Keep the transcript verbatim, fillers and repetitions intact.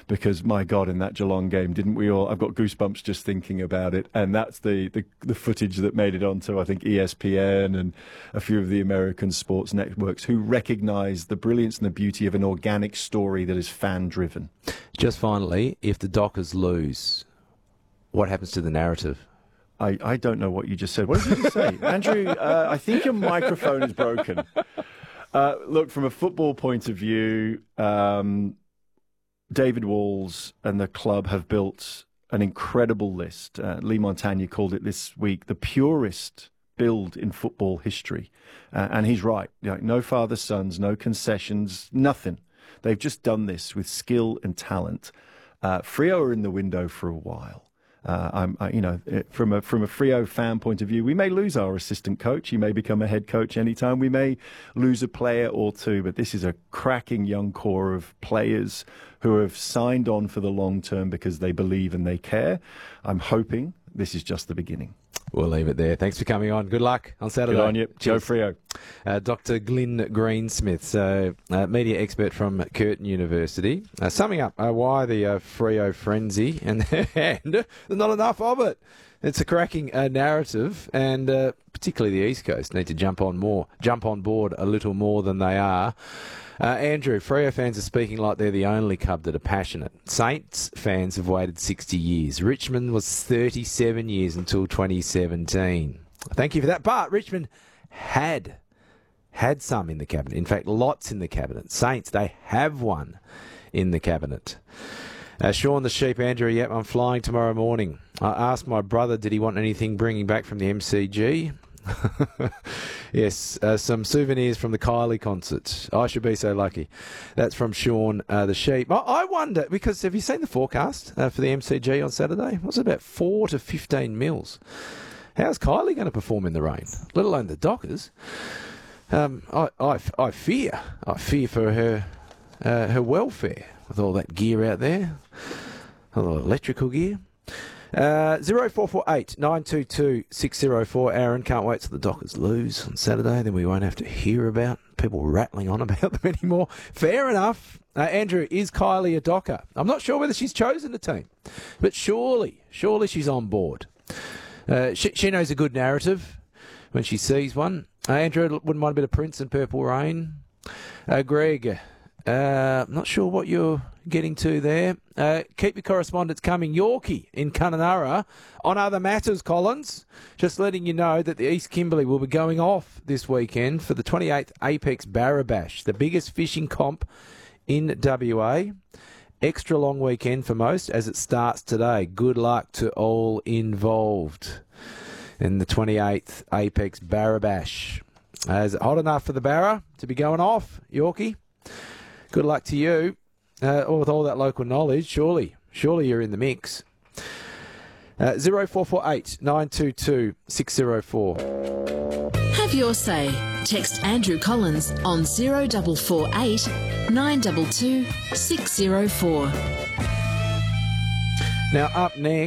because, my God, in that Geelong game, didn't we all? I've got goosebumps just thinking about it. And that's the, the, the footage that made it onto, I think, E S P N and a few of the American sports networks who recognise the brilliance and the beauty of an organic story that is fan-driven. Just finally, if the Dockers lose, what happens to the narrative? I, I don't know what you just said. What did you just say? Andrew, uh, I think your microphone is broken. Uh, look, from a football point of view, um, David Walls and the club have built an incredible list. Uh, Lee Montagna called it this week the purest build in football history. Uh, and he's right. You know, no father's sons, no concessions, nothing. They've just done this with skill and talent. Uh, Freo are in the window for a while. Uh, I'm, I, you know, from a from a Freo fan point of view, we may lose our assistant coach. He may become a head coach anytime. We may lose a player or two, but this is a cracking young core of players who have signed on for the long term because they believe and they care. I'm hoping this is just the beginning. We'll leave it there. Thanks for coming on. Good luck on Saturday. Good on you. Joe Freo. Uh, Doctor Glyn Greensmith, so uh, media expert from Curtin University. Uh, summing up uh, why the uh, Freo frenzy, and, and there's not enough of it. It's a cracking uh, narrative, and uh, particularly the East Coast need to jump on more, jump on board a little more than they are. Uh, Andrew, Freo fans are speaking like they're the only club that are passionate. Saints fans have waited sixty years. Richmond was thirty-seven years until twenty seventeen. Thank you for that. But Richmond had had some in the cabinet. In fact, lots in the cabinet. Saints, they have one in the cabinet. Uh, Sean the Sheep, Andrew, yep, I'm flying tomorrow morning. I asked my brother, did he want anything bringing back from the M C G? Yes, uh, some souvenirs from the Kylie concert. I should be so lucky. That's from Sean uh, the Sheep. I, I wonder, because have you seen the forecast uh, for the M C G on Saturday? What's it, about four to fifteen mils? How's Kylie going to perform in the rain, let alone the Dockers? Um, I, I, I fear, I fear for her, uh, her welfare with all that gear out there, all the electrical gear. Uh, zero four four eight nine two two six zero four. Aaron, can't wait till the Dockers lose on Saturday. Then we won't have to hear about people rattling on about them anymore. Fair enough. Uh, Andrew, is Kylie a Docker? I'm not sure whether she's chosen a team, but surely, surely she's on board. Uh, she, she knows a good narrative when she sees one. Uh, Andrew, wouldn't mind a bit of Prince and Purple Rain. Uh, Greg, uh, I'm not sure what you're getting to there. Uh, keep your correspondence coming. Yorkie in Kununurra. On other matters, Collins, just letting you know that the East Kimberley will be going off this weekend for the twenty-eighth Apex Barra Bash, the biggest fishing comp in W A. Extra long weekend for most as it starts today. Good luck to all involved in the twenty-eighth Apex Barra Bash. Uh, is it hot enough for the Barra to be going off, Yorkie? Good luck to you. Uh, with all that local knowledge, surely, surely you're in the mix. Uh, zero four four eight nine two two six zero four. Have your say. Text Andrew Collins on zero four four eight nine two two six zero four. Now up next.